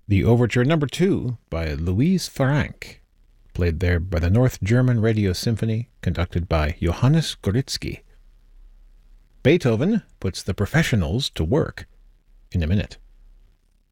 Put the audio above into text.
The Overture Number 2 by Louise Farrenc, played there by the North German Radio Symphony, conducted by Johannes Goritzky. Beethoven puts the professionals to work in a minute.